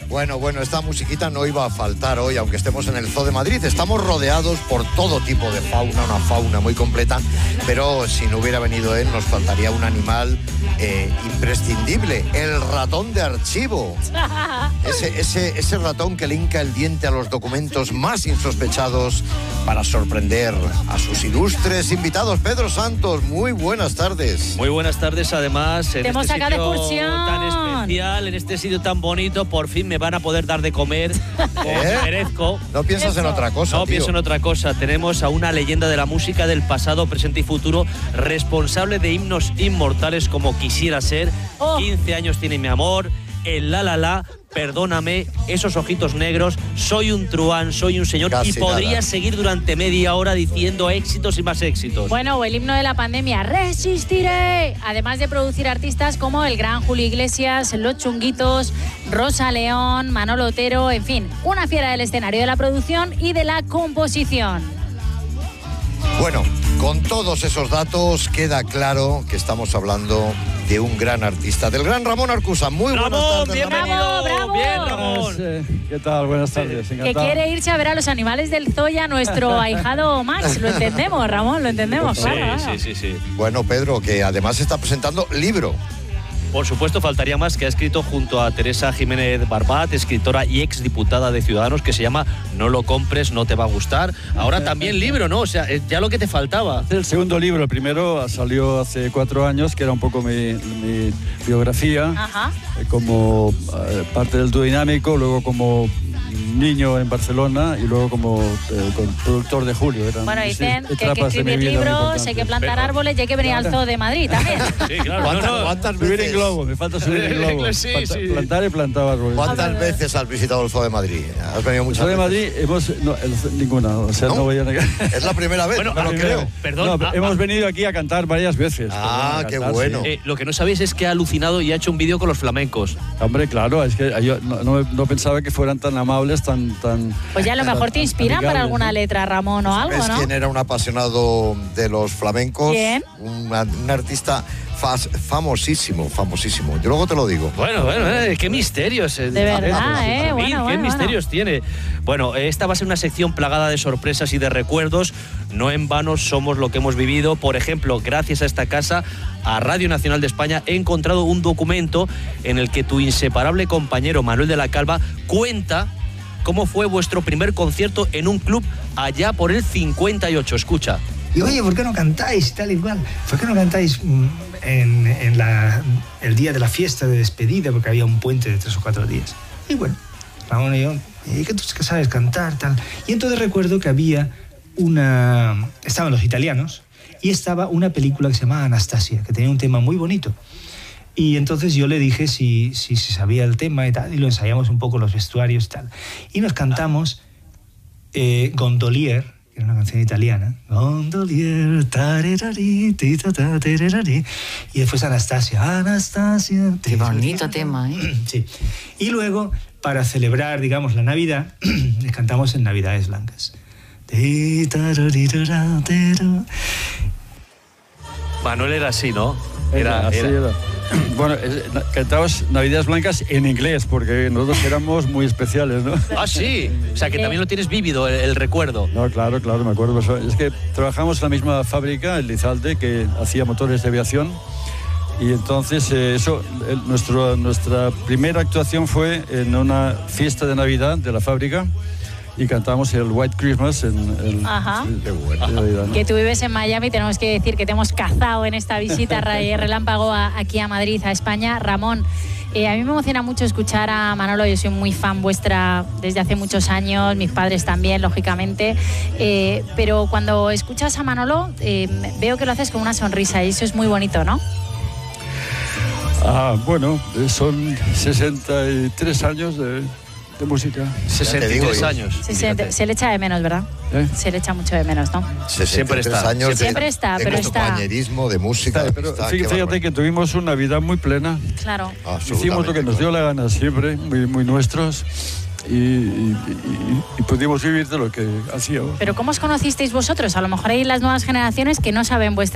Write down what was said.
Bueno, esta musiquita no iba a faltar hoy, aunque estemos en el Zoo de Madrid. Estamos rodeados por todo tipo de fauna, una fauna muy completa, pero si no hubiera venido él, nos faltaría un animal imprescindible, el ratón de archivo. Ese ratón que le hinca el diente a los documentos más insospechados para sorprender a sus ilustres invitados. Pedro Santos, muy buenas tardes. Muy buenas tardes, además, en este sitio de excursión tan especial, en este sitio tan bonito, por fin me van a poder dar de comer como merezco. No piensas en otra cosa, No tío. pienso en otra cosa. Tenemos a una leyenda de la música del pasado, presente y futuro, responsable de himnos inmortales como Quisiera Ser, 15 años tiene mi amor, el La La La, Perdóname, Esos ojitos negros, Soy un truán, Soy un señor. Casi y podría nada. seguir durante media hora diciendo éxitos y más éxitos. Bueno, o el himno de la pandemia, Resistiré. Además de producir artistas como el gran Julio Iglesias, Los Chunguitos, Rosa León, Manolo Otero, en fin, una fiera del escenario, de la producción y de la composición. Bueno, con todos esos datos queda claro que estamos hablando de un gran artista, del gran Ramón Arcusa. Muy buenas tardes, bienvenido. Bravo. Bien, Ramón. ¿Qué tal? Buenas tardes. Que quiere irse a ver a los animales del zoo y a nuestro ahijado Max. Lo entendemos, Ramón, lo entendemos, claro. Sí. Bueno, Pedro, que además está presentando libro. Por supuesto, faltaría más, que ha escrito junto a Teresa Jiménez Barbat, escritora y exdiputada de Ciudadanos, que se llama No lo compres, no te va a gustar. Ahora también libro, ¿no? O sea, ya lo que te faltaba. El segundo libro, el primero salió hace 4 años, que era un poco mi biografía, como parte del dúo dinámico, luego como niño en Barcelona y luego como productor de Julio. Bueno, dicen que hay que escribir libros, hay que plantar árboles y hay que venir al Zoo de Madrid también. Sí, claro. ¿Cuántas Subir veces? en globo, me falta subir en globo. Sí. Plantar y plantar árboles. ¿Cuántas veces has visitado el Zoo de Madrid? ¿Has venido muchas El Zoo de veces? Madrid ninguna, o sea, no voy a negar. Es la primera vez, Bueno, no lo creo. Perdón. Hemos venido aquí a cantar varias veces. Ah, qué cantar, bueno. sí. Lo que no sabéis es que ha alucinado y ha hecho un vídeo con los flamencos. Hombre, claro, es que yo no pensaba que fueran tan amables, tan Pues ya a lo mejor te inspiran para amigables, alguna ¿no? letra, Ramón, o algo, ¿Sabes ¿no? quién era un apasionado de los flamencos? ¿Quién? Un artista famosísimo. Yo luego te lo digo. Bueno, qué misterios. De verdad, Bueno, qué misterios tiene. Bueno, esta va a ser una sección plagada de sorpresas y de recuerdos. No en vano somos lo que hemos vivido. Por ejemplo, gracias a esta casa, a Radio Nacional de España, he encontrado un documento en el que tu inseparable compañero Manuel de la Calva cuenta cómo fue vuestro primer concierto en un club allá por el 58. Escucha. Y oye, ¿por qué no cantáis? Tal y cual. ¿Por qué no cantáis el día de la fiesta de despedida? Porque había un puente de 3 o 4 días. Y bueno, Ramón y yo, ¿y qué tú sabes cantar? Tal. Y entonces recuerdo que había estaban los italianos y estaba una película que se llamaba Anastasia, que tenía un tema muy bonito. Y entonces yo le dije si sabía el tema y tal, y lo ensayamos un poco los vestuarios y tal. Y nos cantamos Gondolier, que era una canción italiana. Gondolier, tarerari, titata, tererari. Y después Anastasia. Qué bonito tema, ¿eh? Sí. Y luego, para celebrar, digamos, la Navidad, les cantamos en Navidades Blancas. Manuel era así, ¿no? Era. Bueno, cantábamos Navidades Blancas en inglés, porque nosotros éramos muy especiales, ¿no? Ah, sí. O sea, que también lo tienes vívido, el recuerdo. No, claro, me acuerdo. Es que trabajamos en la misma fábrica, en Lizalde, que hacía motores de aviación. Y entonces, nuestra primera actuación fue en una fiesta de Navidad de la fábrica. Y cantamos el White Christmas Qué bueno. Navidad, ¿no? Que tú vives en Miami, tenemos que decir que te hemos cazado en esta visita relámpago aquí a Madrid, a España. Ramón, a mí me emociona mucho escuchar a Manolo, yo soy muy fan vuestra desde hace muchos años, mis padres también, lógicamente, pero cuando escuchas a Manolo veo que lo haces con una sonrisa y eso es muy bonito, ¿no? Bueno, son 63 años de música. 63 años. Se le echa de menos, ¿verdad? Se le echa mucho de menos, ¿no? Siempre está. Años Siempre está, pero está. De compañerismo, de música. Pero fíjate que tuvimos una vida muy plena. Claro. Hicimos lo que nos dio la gana siempre, muy nuestros. Y pudimos vivir de lo que hacíamos. Pero ¿cómo os conocisteis vosotros? A lo mejor hay las nuevas generaciones que no saben vuestra